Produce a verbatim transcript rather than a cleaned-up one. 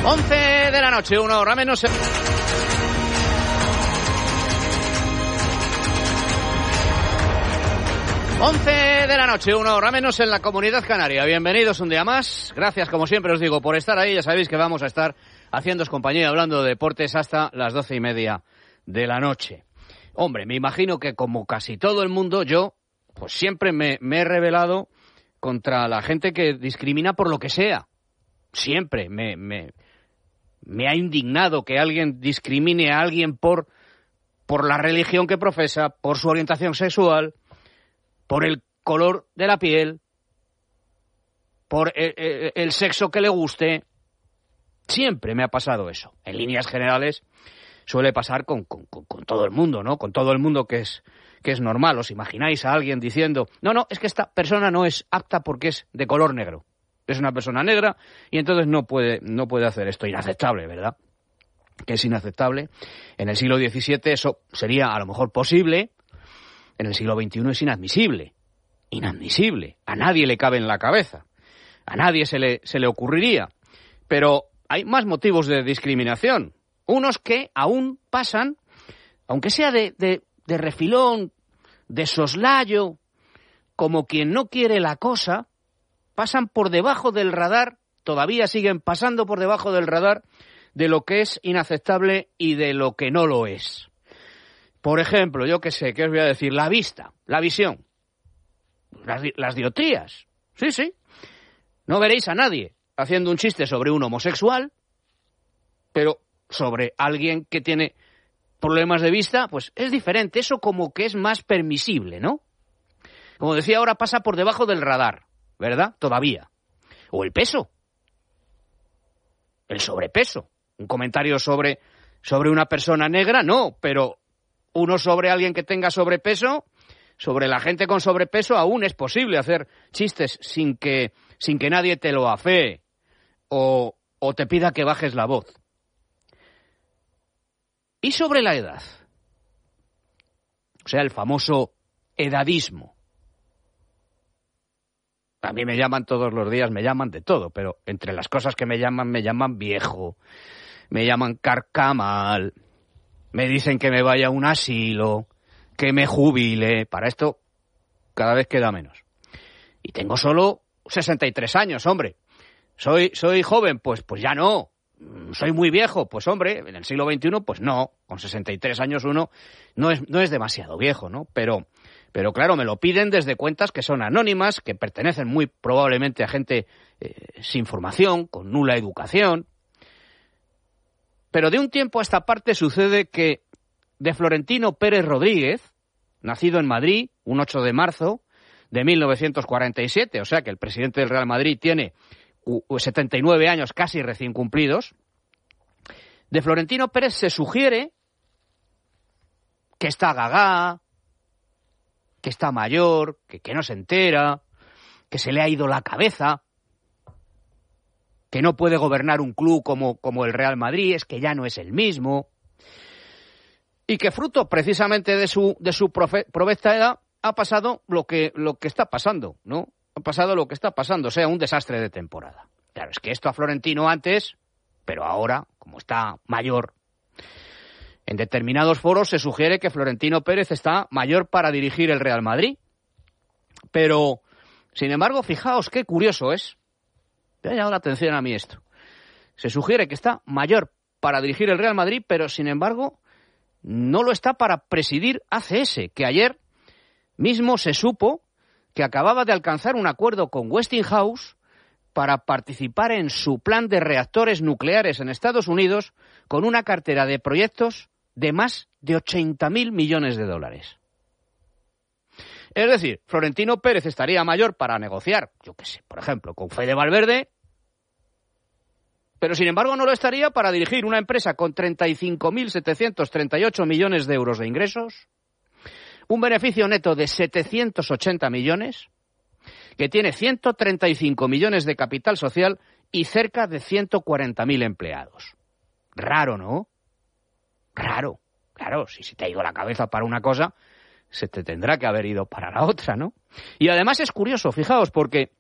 once de la noche, una hora menos. once de la noche, una hora menos en la Comunidad Canaria. Bienvenidos un día más. Gracias, como siempre os digo, por estar ahí. Ya sabéis que vamos a estar haciéndoos compañía hablando de deportes hasta las doce y media de la noche. Hombre, me imagino que como casi todo el mundo, yo pues siempre me, me he rebelado contra la gente que discrimina por lo que sea. Siempre me, me, me ha indignado que alguien discrimine a alguien por, por la religión que profesa, por su orientación sexual, por el color de la piel, por el, el, el sexo que le guste. Siempre me ha pasado eso. En líneas generales suele pasar con, con, con, con todo el mundo, ¿no? Con todo el mundo que es, que es normal. ¿Os imagináis a alguien diciendo, no, no, es que esta persona no es apta porque es de color negro? Es una persona negra y entonces no puede, no puede hacer esto. Inaceptable, ¿verdad? Que es inaceptable. En el siglo diecisiete eso sería a lo mejor posible. En el siglo veintiuno es inadmisible. Inadmisible. A nadie le cabe en la cabeza. A nadie se le, se le ocurriría. Pero hay más motivos de discriminación. Unos que aún pasan, aunque sea de, de, de refilón, de soslayo, como quien no quiere la cosa, pasan por debajo del radar, todavía siguen pasando por debajo del radar de lo que es inaceptable y de lo que no lo es. Por ejemplo, yo qué sé, ¿qué os voy a decir? La vista, la visión, las, las dioptrías. Sí, sí. No veréis a nadie haciendo un chiste sobre un homosexual, pero sobre alguien que tiene problemas de vista, pues es diferente. Eso como que es más permisible, ¿no? Como decía ahora, pasa por debajo del radar, ¿verdad? Todavía. O el peso. El sobrepeso. Un comentario sobre, sobre una persona negra, no, pero uno sobre alguien que tenga sobrepeso, sobre la gente con sobrepeso aún es posible hacer chistes sin que, sin que nadie te lo afee o, o te pida que bajes la voz. Y sobre la edad, o sea, el famoso edadismo. A mí me llaman todos los días, me llaman de todo, pero entre las cosas que me llaman, me llaman viejo, me llaman carcamal, me dicen que me vaya a un asilo, que me jubile. Para esto cada vez queda menos. Y tengo solo sesenta y tres años, hombre. ¿Soy, soy joven? Pues, pues ya no. ¿Soy muy viejo? Pues hombre, en el siglo veintiuno, pues no. Con sesenta y tres años uno no es, no es demasiado viejo, ¿no? Pero, pero claro, me lo piden desde cuentas que son anónimas, que pertenecen muy probablemente a gente eh, sin formación, con nula educación. Pero de un tiempo a esta parte sucede que de Florentino Pérez Rodríguez, nacido en Madrid, un ocho de marzo de mil novecientos cuarenta y siete, o sea que el presidente del Real Madrid tiene setenta y nueve años casi recién cumplidos, de Florentino Pérez se sugiere que está gagá, que está mayor, que, que no se entera, que se le ha ido la cabeza, que no puede gobernar un club como, como el Real Madrid, es que ya no es el mismo, y que fruto precisamente de su, de su profe, provesta edad ha pasado lo que, lo que está pasando, ¿no? Ha pasado lo que está pasando, o sea, un desastre de temporada. Claro, es que esto a Florentino antes, pero ahora, como está mayor, en determinados foros se sugiere que Florentino Pérez está mayor para dirigir el Real Madrid. Pero, sin embargo, fijaos qué curioso es. Me ha llamado la atención a mí esto. Se sugiere que está mayor para dirigir el Real Madrid, pero, sin embargo, no lo está para presidir A C S, que ayer mismo se supo que acababa de alcanzar un acuerdo con Westinghouse para participar en su plan de reactores nucleares en Estados Unidos con una cartera de proyectos de más de ochenta mil millones de dólares. Es decir, Florentino Pérez estaría mayor para negociar, yo qué sé, por ejemplo, con Fede Valverde, pero sin embargo no lo estaría para dirigir una empresa con treinta y cinco mil setecientos treinta y ocho millones de euros de ingresos, un beneficio neto de setecientos ochenta millones, que tiene ciento treinta y cinco millones de capital social y cerca de ciento cuarenta mil empleados. Raro, ¿no? Raro. Claro, si se te ha ido la cabeza para una cosa, se te tendrá que haber ido para la otra, ¿no? Y además es curioso, fijaos, porque